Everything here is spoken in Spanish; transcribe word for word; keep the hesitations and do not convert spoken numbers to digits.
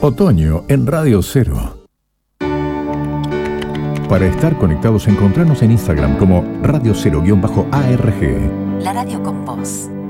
Otoño en Radio Cero. Para estar conectados, encontrarnos en Instagram como Radio Cero-A R G. La radio con vos.